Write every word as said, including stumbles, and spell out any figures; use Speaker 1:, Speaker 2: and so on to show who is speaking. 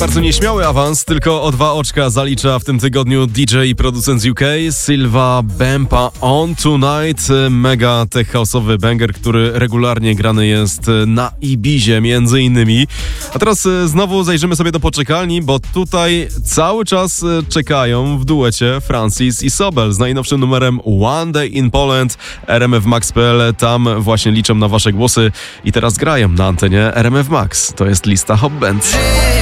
Speaker 1: bardzo nieśmiały awans, tylko o dwa oczka zalicza w tym tygodniu D J i producent z U K Silva Bempa On Tonight. Mega tech house'owy banger, który regularnie grany jest na Ibizie między innymi. A teraz znowu zajrzymy sobie do poczekalni, bo tutaj cały czas czekają w duecie Francis i Sobel z najnowszym numerem One Day in Poland. R M F Max kropka p l, tam właśnie liczą na wasze głosy i teraz grają na antenie R M F Max. To jest lista Hop Band.